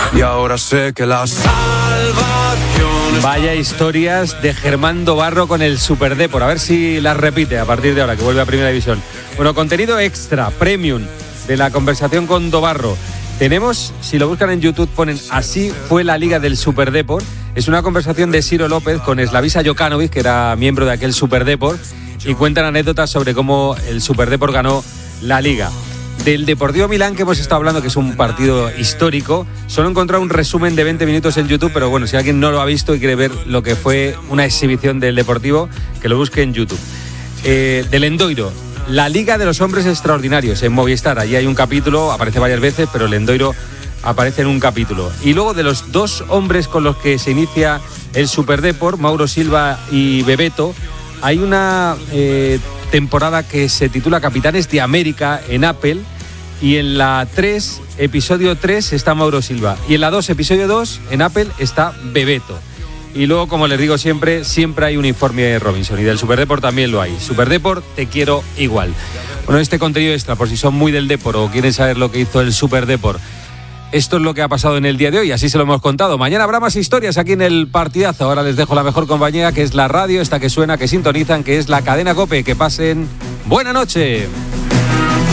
y ahora sé que la salvación... Vaya historias de Germán Dobarro con el Superdepor. A ver si las repite a partir de ahora, que vuelve a Primera División. Bueno, contenido extra, premium, de la conversación con Dobarro. Tenemos, si lo buscan en YouTube, ponen Así fue la Liga del Superdepor. Es una conversación de Ciro López con Slavisa Jokanovic, que era miembro de aquel Superdepor, y cuentan anécdotas sobre cómo el Superdepor ganó la Liga. Del Deportivo Milán, que hemos estado hablando, que es un partido histórico, solo he encontrado un resumen de 20 minutos en YouTube, pero bueno, si alguien no lo ha visto y quiere ver lo que fue una exhibición del Deportivo, que lo busque en YouTube. Del Endoiro, la Liga de los Hombres Extraordinarios, en Movistar. Allí hay un capítulo, aparece varias veces, pero el Endoiro aparece en un capítulo. Y luego de los dos hombres con los que se inicia el Superdepor, Mauro Silva y Bebeto, hay una temporada que se titula Capitanes de América en Apple, y en la 3, episodio 3, está Mauro Silva, y en la 2, episodio 2, en Apple está Bebeto. Y luego, como les digo siempre hay un informe de Robinson, y del Superdepor también lo hay. Superdepor, te quiero igual. Bueno, este contenido extra, por si son muy del Depor o quieren saber lo que hizo el Superdepor, esto es lo que ha pasado en el día de hoy, así se lo hemos contado. Mañana habrá más historias aquí en el Partidazo. Ahora les dejo la mejor compañía, que es la radio, esta que suena, que sintonizan, que es la cadena COPE. Que pasen buena noche.